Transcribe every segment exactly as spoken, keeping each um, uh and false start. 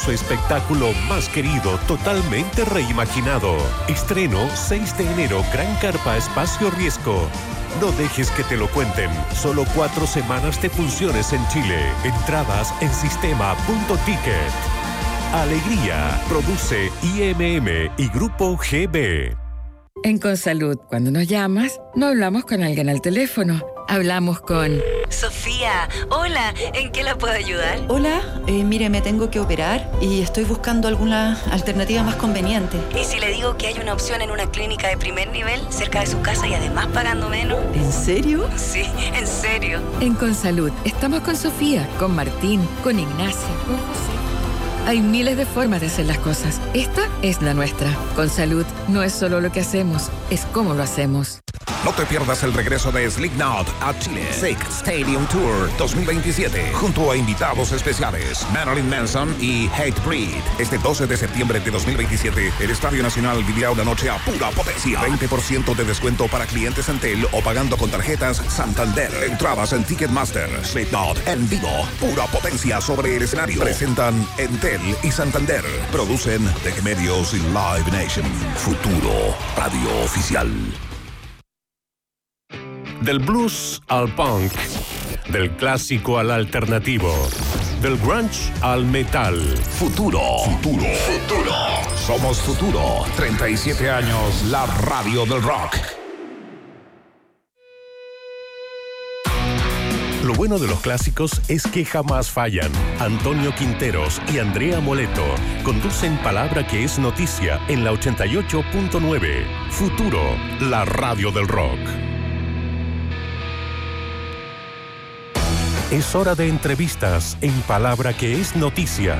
su espectáculo más querido, totalmente reimaginado. Estreno seis de enero, Gran Carpa Espacio Riesgo. No dejes que te lo cuenten. Solo cuatro semanas de funciones en Chile. Entradas en sistema punto ticket. Alegría. Produce I M M y Grupo G B. En Consalud, cuando nos llamas, no hablamos con alguien al teléfono. Hablamos con... Sofía, hola, ¿en qué la puedo ayudar? Hola, eh, mire, me tengo que operar y estoy buscando alguna alternativa más conveniente. ¿Y si le digo que hay una opción en una clínica de primer nivel, cerca de su casa y además pagando menos? ¿En serio? Sí, en serio. En Consalud, estamos con Sofía, con Martín, con Ignacia, con José. Hay miles de formas de hacer las cosas. Esta es la nuestra. Consalud no es solo lo que hacemos, es cómo lo hacemos. No te pierdas el regreso de Slipknot a Chile. Sick Stadium Tour dos mil veintisiete. Junto a invitados especiales Marilyn Manson y Hatebreed. Este doce de septiembre de dos mil veintisiete, el Estadio Nacional vivirá una noche a pura potencia. veinte por ciento de descuento para clientes Entel o pagando con tarjetas Santander. Entradas en Ticketmaster. Slipknot en vivo. Pura potencia sobre el escenario. Presentan Entel y Santander. Producen The Medios y Live Nation. Futuro Radio Oficial. Del blues al punk, del clásico al alternativo, del grunge al metal. Futuro. Futuro. Futuro. Somos Futuro. treinta y siete años, la radio del rock. Lo bueno de los clásicos es que jamás fallan. Antonio Quinteros y Andrea Moleto conducen Palabra que es noticia en la ochenta y ocho punto nueve. Futuro, la radio del rock. Es hora de entrevistas en Palabra que es noticia.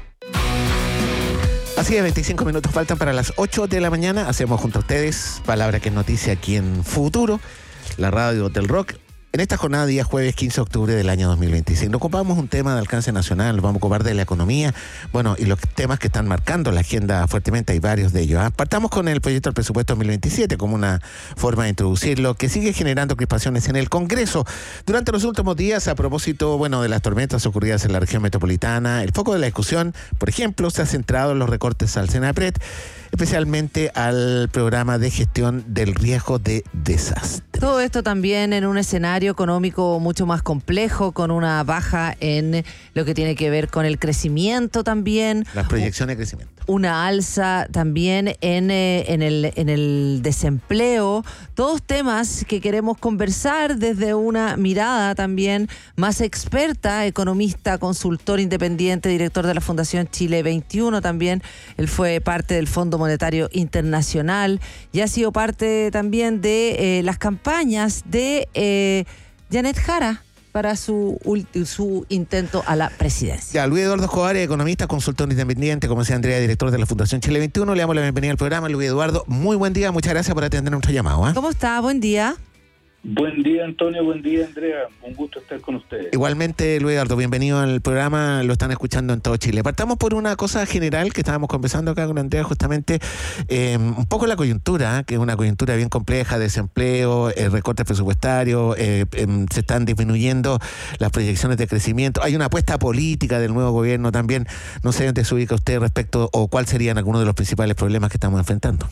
Así es, veinticinco minutos faltan para las ocho de la mañana. Hacemos junto a ustedes Palabra que es noticia aquí en Futuro, la radio del rock. En esta jornada, día jueves quince de octubre del año dos mil veinticinco, nos ocupamos un tema de alcance nacional, nos vamos a ocupar de la economía, bueno, y los temas que están marcando la agenda fuertemente, hay varios de ellos. ¿eh? Partamos con el proyecto del presupuesto dos mil veintisiete como una forma de introducirlo, que sigue generando crispaciones en el Congreso. Durante los últimos días, a propósito, bueno, de las tormentas ocurridas en la región metropolitana, el foco de la discusión, por ejemplo, se ha centrado en los recortes al Senapred, especialmente al programa de gestión del riesgo de desastre. Todo esto también en un escenario económico mucho más complejo, con una baja en lo que tiene que ver con el crecimiento también. Las proyecciones de crecimiento. Una alza también en, eh, en, el, en el desempleo. Todos temas que queremos conversar desde una mirada también más experta, economista, consultor independiente, director de la Fundación Chile veintiuno también. Él fue parte del Fondo Monetario Internacional y ha sido parte también de eh, las campañas de eh, Janet Jara para su, su intento a la presidencia. Ya, Luis Eduardo Escobar, economista, consultor independiente, como decía Andrea, director de la Fundación Chile veintiuno. Le damos la bienvenida al programa. Luis Eduardo, muy buen día, muchas gracias por atender nuestro llamado. ¿eh? ¿Cómo está? Buen día. Buen día, Antonio, buen día, Andrea. Un gusto estar con ustedes. Igualmente, Luis Eduardo, bienvenido al programa, lo están escuchando en todo Chile. Partamos por una cosa general que estábamos conversando acá con Andrea, justamente, eh, un poco la coyuntura, ¿eh? que es una coyuntura bien compleja, desempleo, eh, recortes presupuestarios, eh, eh, se están disminuyendo las proyecciones de crecimiento, hay una apuesta política del nuevo gobierno también. No sé dónde se ubica usted respecto, o cuáles serían algunos de los principales problemas que estamos enfrentando.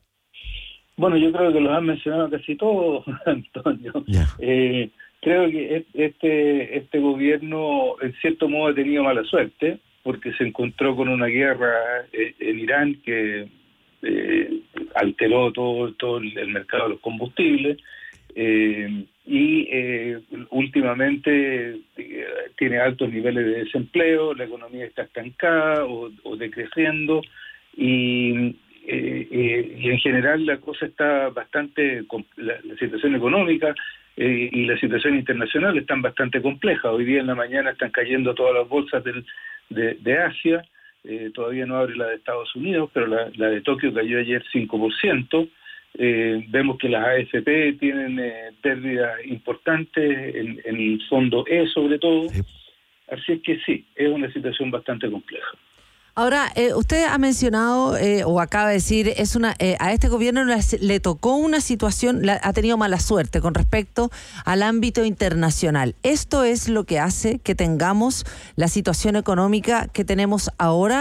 Bueno, yo creo que los han mencionado casi todos, Antonio. Yeah. Eh, creo que este este gobierno, en cierto modo, ha tenido mala suerte, porque se encontró con una guerra en Irán que eh, alteró todo, todo el mercado de los combustibles, eh, y eh, últimamente eh, tiene altos niveles de desempleo, la economía está estancada o, o decreciendo, y... Eh, eh, y en general la cosa está bastante, la, la situación económica eh, y la situación internacional están bastante complejas. Hoy día en la mañana están cayendo todas las bolsas del, de, de Asia, eh, todavía no abre la de Estados Unidos, pero la, la de Tokio cayó ayer cinco por ciento. Eh, vemos que las A F P tienen eh, pérdidas importantes en, en el fondo E sobre todo, sí. Así es que sí, es una situación bastante compleja. Ahora, eh, usted ha mencionado, eh, o acaba de decir, es una eh, a este gobierno le tocó una situación, la, ha tenido mala suerte con respecto al ámbito internacional. ¿Esto es lo que hace que tengamos la situación económica que tenemos ahora?